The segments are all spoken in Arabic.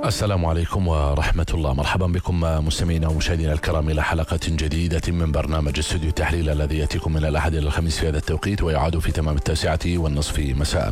السلام عليكم ورحمة الله. مرحبا بكم مستمعينا ومشاهدينا الكرام إلى حلقة جديدة من برنامج استوديو التحليل الذي يأتيكم من الأحد إلى الخميس في هذا التوقيت ويعاد في تمام 9:30 مساء.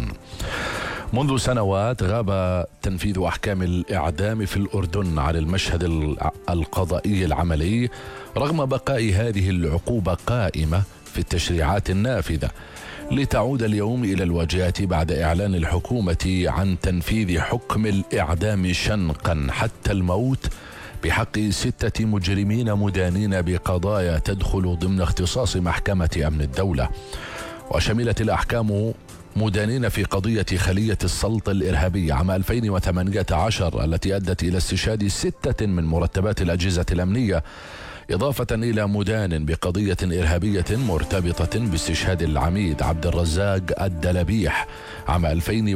منذ سنوات غاب تنفيذ أحكام الإعدام في الأردن عن المشهد القضائي العملي رغم بقاء هذه العقوبة قائمة في التشريعات النافذة، لتعود اليوم إلى الواجهة بعد إعلان الحكومة عن تنفيذ حكم الإعدام شنقا حتى الموت بحق 6 مجرمين مدانين بقضايا تدخل ضمن اختصاص محكمة أمن الدولة. وشملت الأحكام مدانين في قضية خلية السلط الإرهابية عام 2018 التي أدت إلى استشهاد 6 من مرتبات الأجهزة الأمنية، إضافة إلى مدان بقضية إرهابية مرتبطة باستشهاد العميد عبد الرزاق الدلبيح عام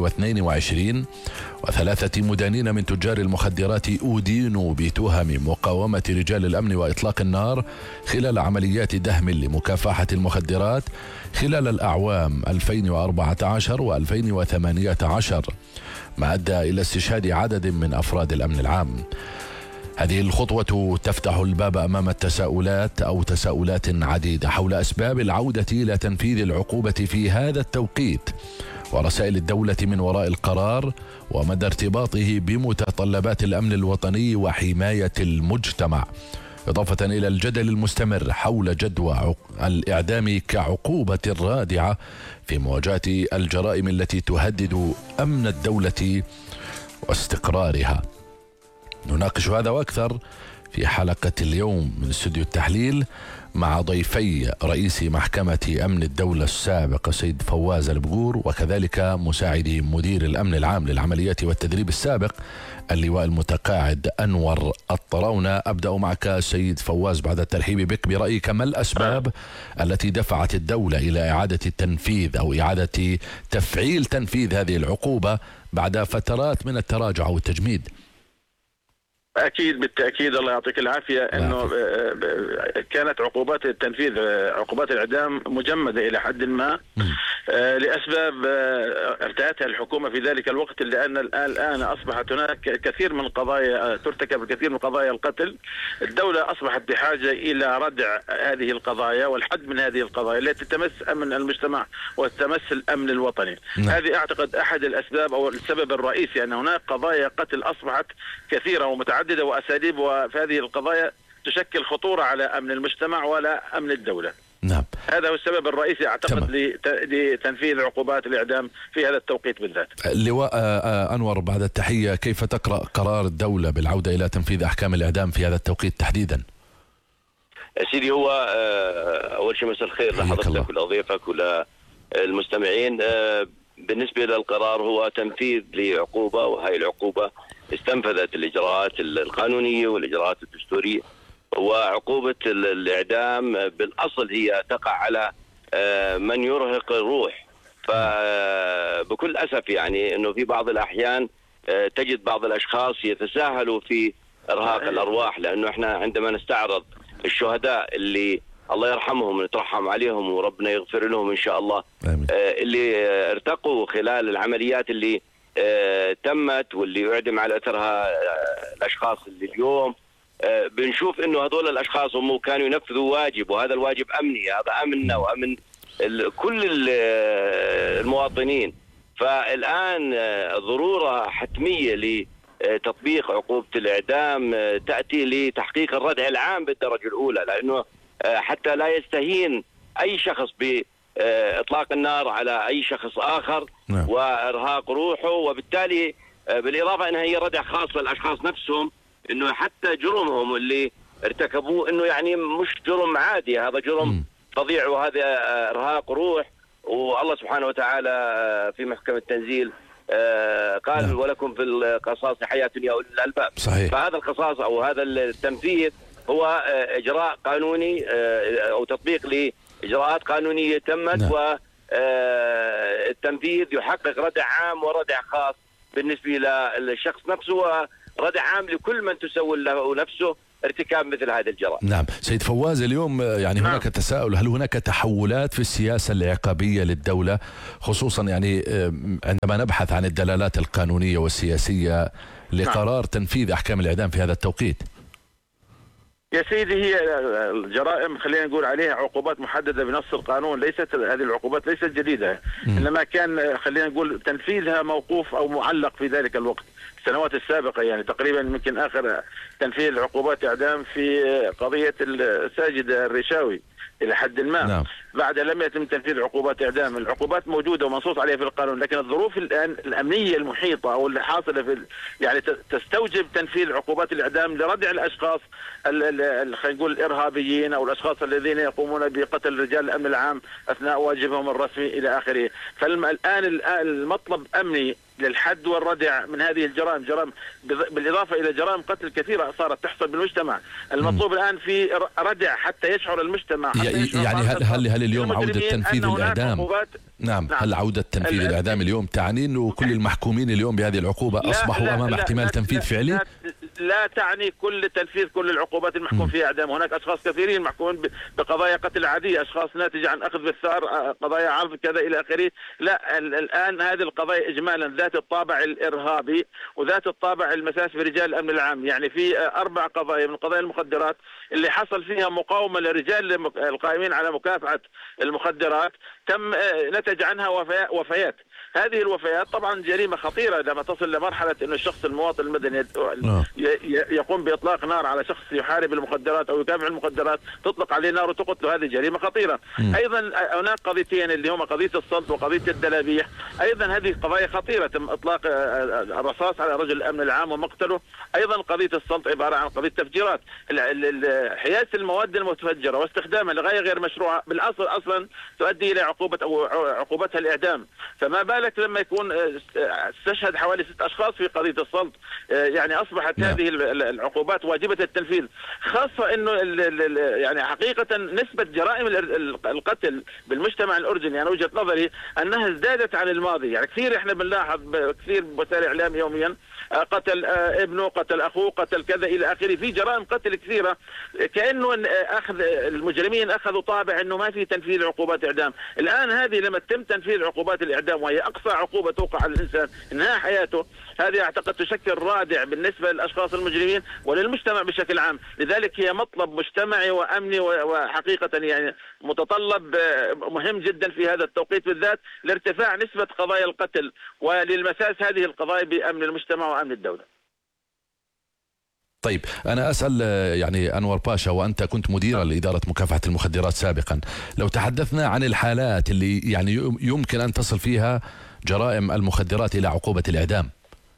2022، و3 مدانين من تجار المخدرات أدينوا بتهم مقاومة رجال الأمن وإطلاق النار خلال عمليات دهم لمكافحة المخدرات خلال الأعوام 2014 و2018، ما أدى إلى استشهاد عدد من أفراد الأمن العام. هذه الخطوة تفتح الباب أمام تساؤلات عديدة حول أسباب العودة إلى تنفيذ العقوبة في هذا التوقيت، ورسائل الدولة من وراء القرار، ومدى ارتباطه بمتطلبات الأمن الوطني وحماية المجتمع، إضافة إلى الجدل المستمر حول جدوى الإعدام كعقوبة رادعة في مواجهة الجرائم التي تهدد أمن الدولة واستقرارها. نناقش هذا وأكثر في حلقة اليوم من استوديو التحليل مع ضيفي رئيس محكمة أمن الدولة السابق السيد فواز البقور، وكذلك مساعد مدير الأمن العام للعمليات والتدريب السابق اللواء المتقاعد أنور الطراونة. أبدأ معك سيد فواز بعد الترحيب بك، برأيك ما الأسباب التي دفعت الدولة إلى إعادة التنفيذ أو إعادة تفعيل تنفيذ هذه العقوبة بعد فترات من التراجع أو التجميد؟ أكيد بالتأكيد، الله يعطيك العافية، أنه كانت عقوبات التنفيذ عقوبات الإعدام مجمدة إلى حد ما لأسباب ارتأتها الحكومة في ذلك الوقت، لأن الآن أصبحت هناك كثير من القضايا ترتكب، الكثير من قضايا القتل. الدولة أصبحت بحاجة إلى ردع هذه القضايا والحد من هذه القضايا التي تمس أمن المجتمع وتمس الأمن الوطني. هذه أعتقد أحد الأسباب أو السبب الرئيسي، أن هناك قضايا قتل أصبحت كثيرة ومتعددة وأساليب، وفي هذه القضايا تشكل خطورة على أمن المجتمع ولا أمن الدولة. نعم. هذا هو السبب الرئيسي أعتقد لتنفيذ عقوبات الإعدام في هذا التوقيت بالذات. لواء أنور، بعد التحية، كيف تقرأ قرار الدولة بالعودة إلى تنفيذ أحكام الإعدام في هذا التوقيت تحديدا؟ سيدي، هو أول شيء مساء الخير لحضرتك ولضيفك وللمستمعين. بالنسبة للقرار هو تنفيذ لعقوبة، وهي العقوبة استنفذت الإجراءات القانونية والإجراءات الدستورية. وعقوبة الإعدام بالأصل هي تقع على من يرهق الروح، فبكل أسف يعني أنه في بعض الأحيان تجد بعض الأشخاص يتساهلوا في إرهاق الأرواح، لأنه إحنا عندما نستعرض الشهداء اللي الله يرحمهم ونترحم عليهم وربنا يغفر لهم إن شاء الله، اللي ارتقوا خلال العمليات اللي تمت واللي أعدم على أثرها الأشخاص اللي اليوم بنشوف إنه هذول الأشخاص هم كانوا ينفذوا واجب، وهذا الواجب أمني، هذا أمننا وأمن كل المواطنين. فالآن ضرورة حتمية لتطبيق عقوبة الإعدام تأتي لتحقيق الردع العام بالدرجة الأولى، لأنه حتى لا يستهين أي شخص بإطلاق النار على أي شخص آخر وإرهاق روحه، وبالتالي بالإضافة أنها هي ردع خاص للأشخاص نفسهم، أنه حتى جرمهم اللي ارتكبوه أنه يعني مش جرم عادي، هذا جرم فظيع وهذا إرهاق روح. والله سبحانه وتعالى في محكم التنزيل قال ولكم في القصاص حياة يا أولي الألباب. صحيح. فهذا القصاص أو هذا التنفيذ هو إجراء قانوني أو تطبيق لإجراءات قانونية تمت، والتنفيذ يحقق ردع عام وردع خاص بالنسبة للشخص نفسه، وردع عام لكل من تسول له نفسه ارتكاب مثل هذه الجرائم. نعم سيد فواز، اليوم يعني هناك تساؤل، هل هناك تحولات في السياسة العقابية للدولة، خصوصا يعني عندما نبحث عن الدلالات القانونية والسياسية لقرار تنفيذ أحكام الإعدام في هذا التوقيت؟ يا سيدي، هي الجرائم خلينا نقول عليها عقوبات محددة بنص القانون، ليست هذه العقوبات ليست جديدة، إنما كان خلينا نقول تنفيذها موقوف أو معلق في ذلك الوقت السنوات السابقة. يعني تقريبا يمكن آخر تنفيذ عقوبات إعدام في قضية الساجد الرشاوي إلى حد ما. نعم. بعد لم يتم تنفيذ عقوبات إعدام. العقوبات موجودة ومنصوص عليها في القانون، لكن الظروف الآن الأمنية المحيطة أو اللي حاصلة في يعني تستوجب تنفيذ عقوبات الإعدام لردع الأشخاص خلينا نقول الإرهابيين أو الأشخاص الذين يقومون بقتل رجال الأمن العام أثناء واجبهم الرسمي إلى آخره. فالآن المطلب أمني للحد والردع من هذه الجرائم، بالإضافة إلى جرائم قتل كثيرة صارت تحصل بالمجتمع. المطلوب الآن في ردع حتى يشعر المجتمع، يعني هل اليوم عودة تنفيذ الإعدام؟ نعم. هل عودة تنفيذ الإعدام اليوم تعني أنه كل المحكومين اليوم بهذه العقوبة أصبحوا أمام احتمال تنفيذ فعلي؟ لا تعني تنفيذ كل العقوبات المحكوم فيها إعدام. هناك أشخاص كثيرين محكومين بقضايا قتل عادية، أشخاص ناتجة عن أخذ بالثار، قضايا عرض كذا إلى آخره. لا، الآن هذه القضايا إجمالا ذات الطابع الإرهابي وذات الطابع المساس برجال الأمن العام. يعني في 4 قضايا من قضايا المخدرات اللي حصل فيها مقاومة للرجال القائمين على مكافحة المخدرات، تم نتج عنها وفيات. هذه الوفيات طبعا جريمة خطيرة لما تصل لمرحلة أن الشخص المواطن المدني يقوم بإطلاق نار على شخص يحارب المخدرات أو يكافح المخدرات، تطلق عليه نار وتقتله. هذه جريمة خطيرة. أيضا هناك قضيتين اللي هما قضية السلط وقضية الدلابيح، أيضا هذه قضايا خطيرة، تم إطلاق الرصاص على رجل الأمن العام ومقتله. أيضا قضية السلط عبارة عن قضية تفجيرات، حياز المواد المتفجرة واستخدامها لغاية غير مشروعة بالأصل أصلا تؤدي إلى عقوبة أو عقوبتها الإعدام. فما بالك لما يكون استشهد حوالي 6 أشخاص في قضية السلط. يعني أصبحت هذه العقوبات واجبة التنفيذ، خاصة أنه يعني حقيقة نسبة جرائم القتل بالمجتمع الأردني أنا وجهة نظري أنها ازدادت عن الماضي. يعني كثير إحنا بنلاحظ كثير بوسائل الإعلام يوميا قتل ابنه، قتل أخوه، قتل كذا إلى آخره، في جرائم قتل كثيرة، كأنه أخذ المجرمين أخذوا طابع أنه ما في تنفيذ عقوبات إعدام. الآن هذه لما تم تنفيذ عقوبات الإعدام وهي أقصى عقوبة توقع على الإنسان إنها حياته، هذه أعتقد تشكل رادع بالنسبة للأشخاص المجرمين وللمجتمع بشكل عام. لذلك هي مطلب مجتمعي وأمني وحقيقة يعني متطلب مهم جدا في هذا التوقيت بالذات لارتفاع نسبة قضايا القتل وللمساس هذه القضايا بأمن المجتمع وأمن الدولة. طيب أنا أسأل يعني أنور باشا، وأنت كنت مديرا لإدارة مكافحة المخدرات سابقا، لو تحدثنا عن الحالات اللي يعني يمكن أن تصل فيها جرائم المخدرات إلى عقوبة الإعدام.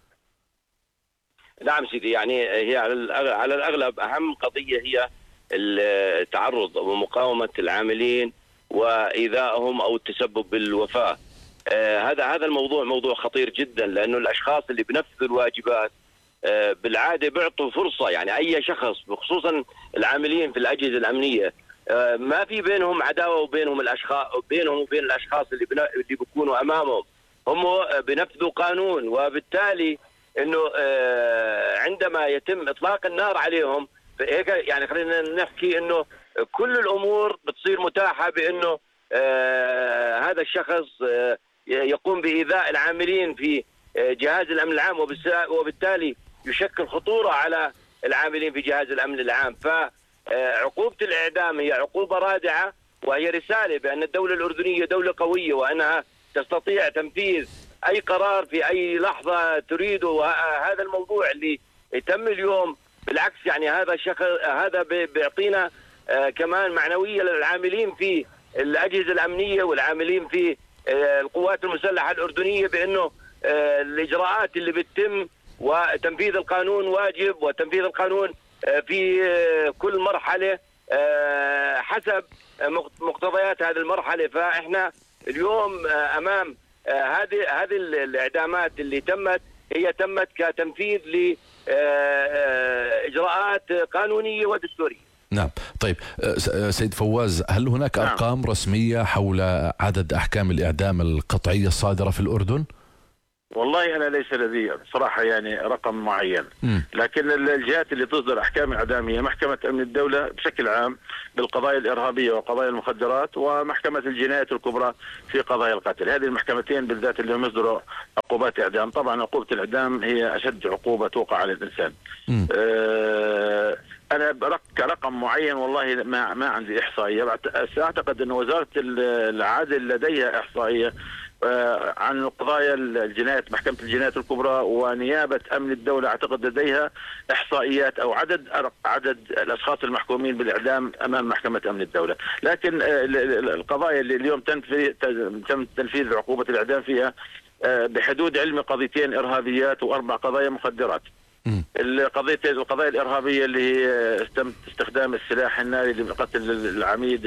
نعم سيدي، يعني هي على الأغلب أهم قضية هي التعرض ومقاومة العاملين وإيذائهم أو التسبب بالوفاة. هذا الموضوع موضوع خطير جدا، لأنه الأشخاص اللي بنفذوا الواجبات بالعادة بيعطوا فرصة، يعني أي شخص خصوصا العاملين في الأجهزة الأمنية ما في بينهم عداوة وبينهم وبين الأشخاص اللي بيكونوا أمامهم، هم بنفذوا قانون، وبالتالي إنه عندما يتم إطلاق النار عليهم هيك يعني خلينا نحكي إنه كل الأمور بتصير متاحة بإنه هذا الشخص يقوم بإيذاء العاملين في جهاز الأمن العام، وبالتالي يشكل خطورة على العاملين في جهاز الأمن العام. فعقوبة الإعدام هي عقوبة رادعة، وهي رسالة بأن الدولة الأردنية دولة قوية وأنها تستطيع تنفيذ أي قرار في أي لحظة تريده. وهذا الموضوع اللي يتم اليوم بالعكس، يعني هذا بيعطينا كمان معنوية للعاملين في الأجهزة الأمنية والعاملين في القوات المسلحة الأردنية، بأنه الإجراءات اللي بتتم وتنفيذ القانون واجب، وتنفيذ القانون في كل مرحلة حسب مقتضيات هذه المرحلة. فإحنا اليوم أمام هذه الإعدامات اللي هي تمت كتنفيذ لإجراءات قانونية ودستورية. نعم. طيب سيد فواز، هل هناك أرقام رسمية حول عدد أحكام الإعدام القطعية الصادرة في الأردن؟ والله أنا ليس لدي صراحة يعني رقم معين، لكن الجهات اللي تصدر أحكام إعدامية محكمة أمن الدولة بشكل عام بالقضايا الإرهابية وقضايا المخدرات، ومحكمة الجنايات الكبرى في قضايا القتل. هذه المحكمتين بالذات اللي هم يصدروا عقوبات إعدام. طبعا عقوبة الإعدام هي أشد عقوبة توقع على الإنسان. أنا كرقم معين والله ما عندي إحصائية. أعتقد أن وزارة العدل لديها إحصائية عن قضايا الجنايات، محكمة الجنايات الكبرى ونيابة أمن الدولة أعتقد لديها إحصائيات أو عدد الأشخاص المحكومين بالإعدام أمام محكمة أمن الدولة. لكن القضايا اللي اليوم تم تنفيذ عقوبة الإعدام فيها بحدود علم قضيتين إرهابيات و4 قضايا مخدرات. القضايا الإرهابية اللي هي تم استخدام السلاح الناري لقتل العميد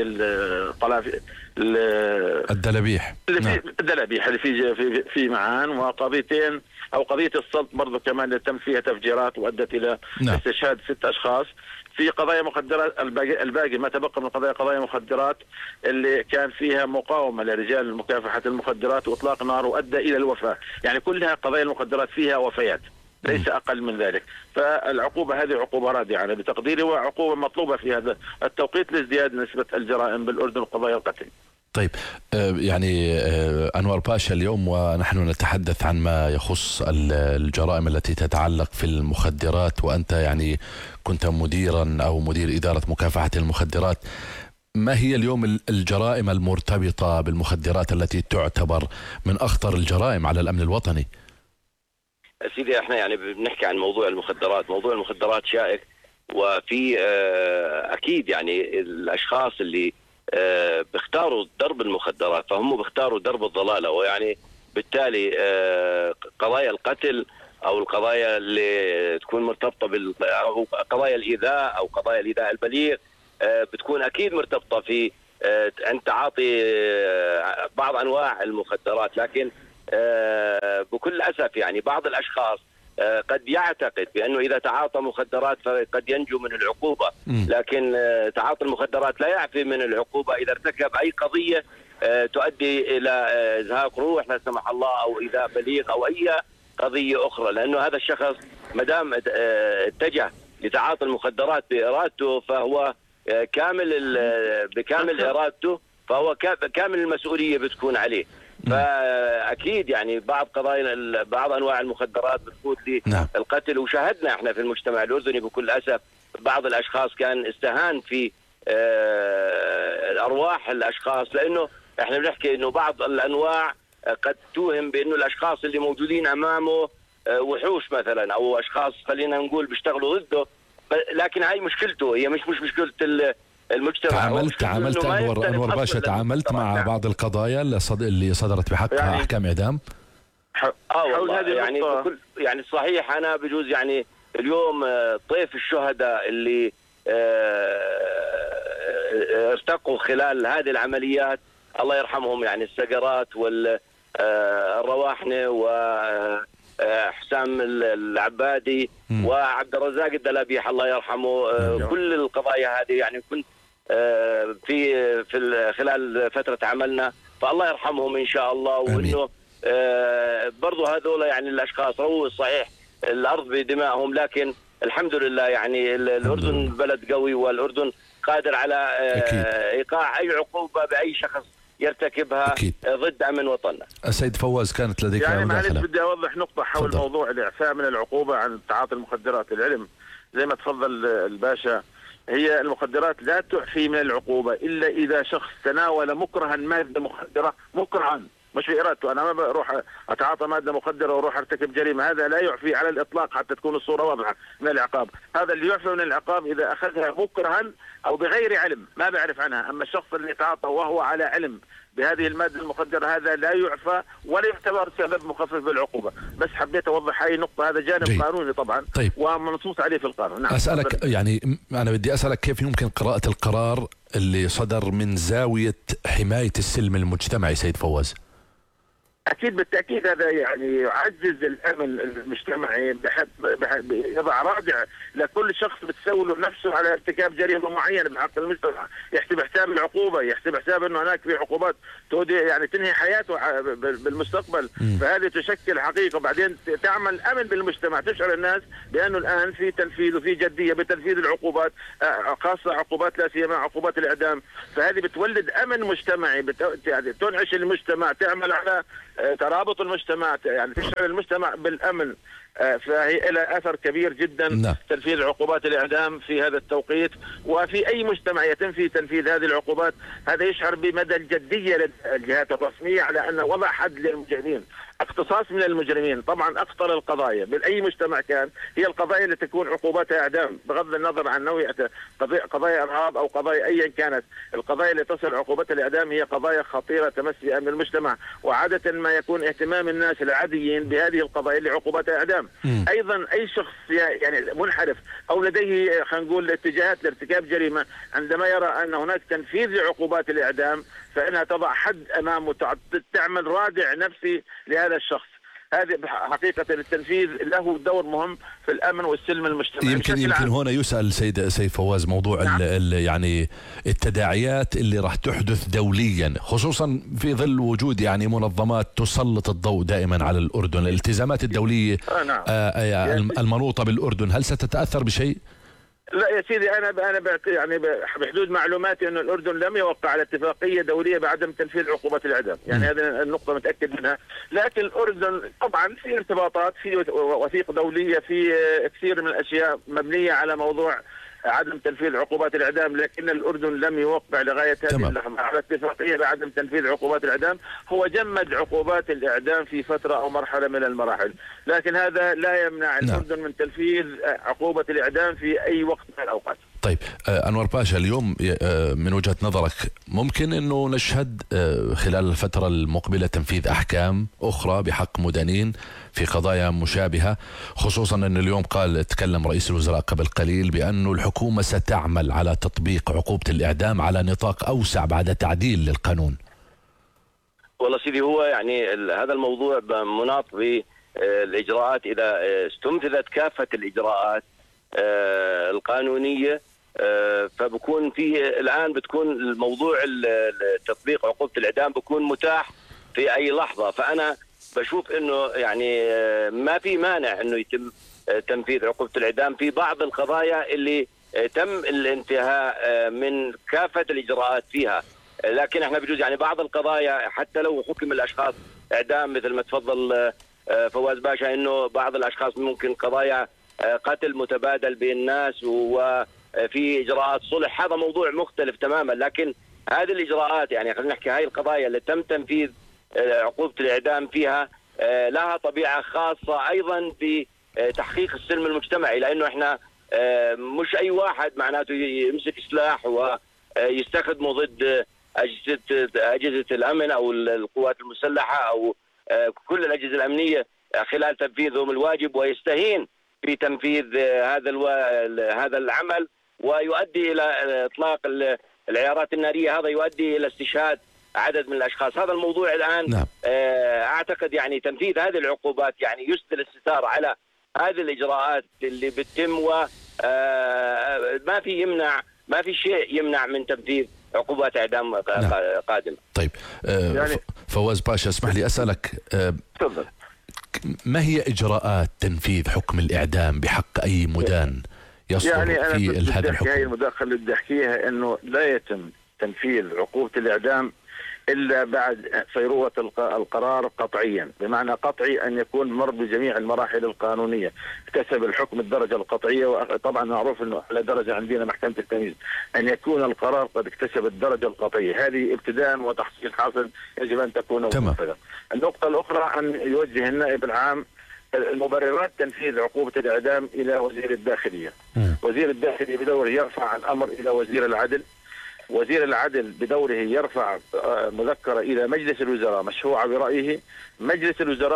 الدلبيح الدلبيح اللي في معان، وقضيتين أو قضية السلط برضو كمان اللي تم فيها تفجيرات وأدت إلى استشهاد 6 أشخاص. في قضايا مخدرات الباقي ما تبقى من قضايا مخدرات اللي كان فيها مقاومة لرجال مكافحة المخدرات وإطلاق نار وأدى إلى الوفاة. يعني كلها قضايا المخدرات فيها وفيات ليس أقل من ذلك. فالعقوبة هذه عقوبة رادعة أنا بتقديري، وعقوبة مطلوبة في هذا التوقيت لازدياد نسبة الجرائم بالأردن وقضايا القتل. طيب يعني أنور باشا، اليوم ونحن نتحدث عن ما يخص الجرائم التي تتعلق في المخدرات، وأنت يعني كنت مديرا أو مدير إدارة مكافحة المخدرات. ما هي اليوم الجرائم المرتبطة بالمخدرات التي تعتبر من أخطر الجرائم على الأمن الوطني؟ سيدي احنا يعني بنحكي عن موضوع المخدرات. موضوع المخدرات شائك، وفي اكيد يعني الاشخاص اللي بيختاروا درب المخدرات فهم بيختاروا درب الضلالة، ويعني بالتالي قضايا القتل او القضايا اللي تكون مرتبطة أو قضايا الايذاء او قضايا الايذاء البليغ بتكون اكيد مرتبطة في عند تعاطي بعض انواع المخدرات. لكن بكل أسف يعني بعض الأشخاص قد يعتقد بأنه إذا تعاطى مخدرات فقد ينجو من العقوبة، لكن تعاطي المخدرات لا يعفي من العقوبة إذا ارتكب أي قضية تؤدي إلى إزهاق روح لا سمح الله أو إيذاء بليغ أو أي قضية أخرى. لأنه هذا الشخص مدام اتجه لتعاطي المخدرات بإرادته فهو بكامل إرادته، فهو كامل المسؤولية بتكون عليه. فأكيد يعني بعض أنواع المخدرات بتفوت للقتل. وشاهدنا احنا في المجتمع الأردني بكل أسف بعض الأشخاص كان استهان في أرواح الأشخاص، لأنه احنا بنحكي إنه بعض الأنواع قد توهم بأنه الأشخاص اللي موجودين أمامه وحوش مثلا أو أشخاص خلينا نقول بيشتغلوا ضده، لكن هاي مشكلته هي مش مشكلة المجتمع. تعاملت أنور باشا، تعاملت مع بعض القضايا اللي صدرت بحقها يعني أحكام إعدام؟ يعني صحيح. أنا بجوز يعني اليوم طيف الشهداء اللي ارتقوا خلال هذه العمليات الله يرحمهم، يعني السقرات والرواحنة وحسام العبادي وعبد الرزاق الدلبيح الله يرحمه. كل القضايا هذه يعني كنت في خلال فترة عملنا، فالله يرحمهم إن شاء الله. وإنه برضو هذول يعني الأشخاص رووا صحيح الأرض بدمائهم، لكن الحمد لله يعني الأردن بلد قوي، والأردن قادر على إيقاع أي عقوبة بأي شخص يرتكبها ضد أمن وطننا. السيد فواز، كانت لديك يعني معلش بدي أوضح نقطة حول موضوع الإعفاء من العقوبة عن تعاطي المخدرات. العلم زي ما تفضل الباشا، هي المخدرات لا تعفي من العقوبة إلا إذا شخص تناول مكرها مادة مخدرة مكرها مش في إرادته. أنا ما بروح أتعاطى مادة مخدرة وأروح أرتكب جريمة، هذا لا يعفي على الإطلاق حتى تكون الصورة واضحة من العقاب. هذا اللي يعفي من العقاب إذا أخذها مكرها أو بغير علم ما بعرف عنها. أما الشخص اللي يتعاطى وهو على علم بهذه المادة المخدرة هذا لا يعفى ولا يعتبر سبب مخفف بالعقوبة. بس حبيت أوضح هاي النقطة، هذا جانب قانوني طبعا. طيب. ومنصوص عليه في القانون. نعم. أسألك يعني أنا بدي أسألك كيف يمكن قراءة القرار اللي صدر من زاوية حماية السلم المجتمعي سيد فواز؟ أكيد بالتأكيد هذا يعني يعزز الأمن المجتمعي، يضع رادع لكل شخص بتسول نفسه على ارتكاب جريمة معينة بحق المجتمع، يحسب حساب العقوبة، يحسب حساب أنه هناك في عقوبات يعني تنهي حياته بالمستقبل. فهذه تشكل حقيقة. وبعدين تعمل أمن بالمجتمع، تشعر الناس بأنه الآن في تنفيذ وفي جدية بتنفيذ العقوبات، خاصة عقوبات لا سيما عقوبات الإعدام. فهذه بتولد أمن مجتمعي، يعني تنعش المجتمع، تعمل على ترابط المجتمع، يعني تشعر المجتمع بالأمن. فهي لها أثر كبير جدا تنفيذ عقوبات الإعدام في هذا التوقيت. وفي أي مجتمع يتم فيه تنفيذ هذه العقوبات هذا يشعر بمدى الجدية للجهات الرسمية على أن وضع حد للمجرمين، اقتصاص من المجرمين. طبعا أخطر القضايا بأي مجتمع كان هي القضايا اللي تكون عقوباتها إعدام، بغض النظر عن نوعية قضايا إرهاب أو قضايا أيا كانت. القضايا اللي تصل عقوبات الإعدام هي قضايا خطيرة تمس بأمن المجتمع، وعادة ما يكون اهتمام الناس العاديين بهذه القضايا اللي عقوباتها إعدام. أيضا أي شخص يعني منحرف أو لديه خلينا نقول اتجاهات لارتكاب جريمة، عندما يرى أن هناك تنفيذ لعقوبات الإعدام فإنها تضع حد أمامه، تعمل رادع نفسي لهذا الشخص. هذه حقيقة التنفيذ له دور مهم في الأمن والسلم المجتمعي. يمكن هنا يسأل سيد فواز موضوع يعني التداعيات اللي راح تحدث دوليا، خصوصا في ظل وجود يعني منظمات تسلط الضوء دائما على الأردن، الالتزامات الدولية المنوطة بالأردن، هل ستتأثر بشيء؟ لا يا سيدي، انا يعني بحدود معلوماتي انه الاردن لم يوقع على اتفاقيه دوليه بعدم تنفيذ عقوبات الاعدام، يعني هذه النقطه متاكد منها. لكن الاردن طبعا في ارتباطات، في وثيقه دوليه، في كثير من الاشياء مبنيه على موضوع عدم تنفيذ عقوبات الإعدام، لكن الأردن لم يوقع لغاية هذه اللحظة على اتفاقية بعدم تنفيذ عقوبات الإعدام. هو جمد عقوبات الإعدام في فترة أو مرحلة من المراحل، لكن هذا لا يمنع الأردن من تنفيذ عقوبة الإعدام في أي وقت من الأوقات. طيب أنور باشا، اليوم من وجهة نظرك ممكن أنه نشهد خلال الفترة المقبلة تنفيذ أحكام أخرى بحق مدنيين في قضايا مشابهة، خصوصا أن اليوم تكلم رئيس الوزراء قبل قليل بأنه الحكومة ستعمل على تطبيق عقوبة الإعدام على نطاق أوسع بعد تعديل للقانون؟ والله سيدي، هو يعني هذا الموضوع مناط بالإجراءات. إذا استنفذت كافة الإجراءات القانونية فبكون في الآن بتكون الموضوع تطبيق عقوبة الإعدام بكون متاح في أي لحظة. فأنا بشوف إنه يعني ما في مانع إنه يتم تنفيذ عقوبة الإعدام في بعض القضايا اللي تم الانتهاء من كافة الإجراءات فيها. لكن احنا بجوز يعني بعض القضايا حتى لو حكم الأشخاص إعدام مثل ما تفضل فواز باشا، إنه بعض الأشخاص ممكن قضايا قتل متبادل بين الناس وفي إجراءات صلح، هذا موضوع مختلف تماما. لكن هذه الإجراءات يعني خلينا نحكي هاي القضايا اللي تم تنفيذ عقوبة الإعدام فيها لها طبيعة خاصة أيضا بتحقيق السلم المجتمعي، لأنه احنا مش أي واحد معناته يمسك سلاح ويستخدمه ضد أجهزة الأمن أو القوات المسلحة أو كل الأجهزة الأمنية خلال تنفيذهم الواجب ويستهين في تنفيذ هذا العمل ويؤدي إلى إطلاق العيارات النارية. هذا يؤدي إلى استشهاد عدد من الأشخاص. هذا الموضوع الآن أعتقد يعني تنفيذ هذه العقوبات يعني يسدل الستار على هذه الإجراءات اللي بتتم، ما في شيء يمنع من تنفيذ عقوبات إعدام قادمة. طيب يعني فواز باشا، اسمح لي أسألك تفضل، ما هي إجراءات تنفيذ حكم الإعدام بحق أي مدان يصدر يعني في هذا الحكم؟ هي المداخلة اللي بدي أحكيها إنه لا يتم تنفيذ عقوبة الإعدام إلا بعد صيرورة القرار قطعيا، بمعنى قطعي أن يكون مر بجميع المراحل القانونية، اكتسب الحكم الدرجة القطعية. وطبعا معروف أنه على درجة عندنا محكمة التمييز أن يكون القرار قد اكتسب الدرجة القطعية، هذه ابتداء وتحصيل حاصل يجب أن تكون موفقة. النقطة الأخرى أن يوجه النائب العام المبررات تنفيذ عقوبة الإعدام إلى وزير الداخلية. وزير الداخلية بدوره يرفع الأمر إلى وزير العدل. وزير العدل بدوره يرفع مذكرة إلى مجلس الوزراء مشروعة برأيه. مجلس الوزراء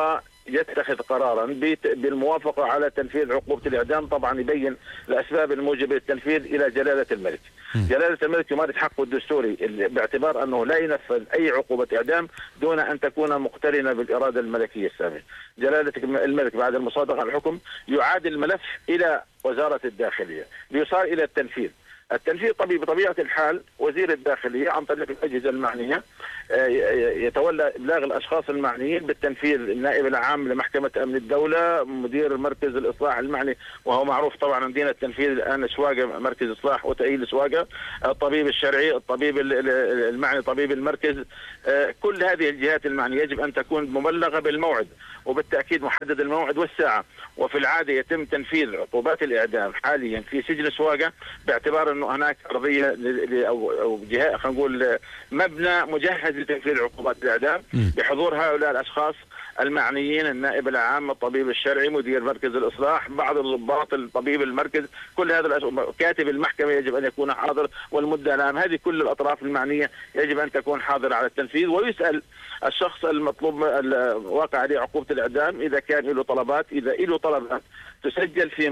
يتخذ قرارا بالموافقة على تنفيذ عقوبة الإعدام، طبعا يبين الأسباب الموجبة للتنفيذ إلى جلالة الملك. جلالة الملك يمارس حقه الدستوري باعتبار أنه لا ينفذ أي عقوبة إعدام دون أن تكون مقترنة بالإرادة الملكية السامية. جلالة الملك بعد المصادقة على الحكم يعاد الملف إلى وزارة الداخلية ليصار إلى التنفيذ. بطبيعة الحال وزير الداخلية عن طريق الأجهزة المعنية يتولى إبلاغ الأشخاص المعنيين بالتنفيذ، النائب العام لمحكمة أمن الدولة، مدير مركز الإصلاح المعني وهو معروف طبعا عندنا التنفيذ الآن سواقة، مركز إصلاح وتأهيل سواقة، الطبيب الشرعي، الطبيب المعني، طبيب المركز، كل هذه الجهات المعنية يجب أن تكون مبلغة بالموعد وبالتأكيد محدد الموعد والساعة. وفي العادة يتم تنفيذ عقوبات الإعدام حاليا في سجن سواقة باعتبار أنه هناك أرضية أو جهة، خلينا نقول مبنى مجهز لتنفيذ عقوبات الإعدام بحضور هؤلاء الأشخاص المعنيين، النائب العام، الطبيب الشرعي، مدير مركز الإصلاح، بعض الضباط، الطبيب المركز، كل هذا كاتب المحكمة يجب أن يكون حاضر، والمدعي العام. هذه كل الأطراف المعنية يجب أن تكون حاضرة على التنفيذ. ويسأل الشخص المطلوب الواقع عليه عقوبة الإعدام إذا كان له طلبات، إذا له طلبات تسجل في